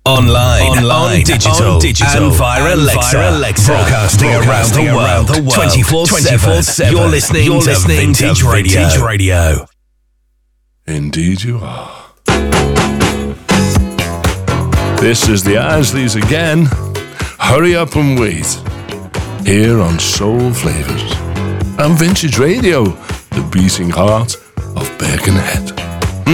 Online, on digital, and via Alexa. Broadcasting around the world, 24/7. You're listening to Vintage Radio. Indeed you are. This is the Isleys again. Hurry up and wait. Here on Soul Flavors and Vintage Radio, the beating heart of Birkenhead.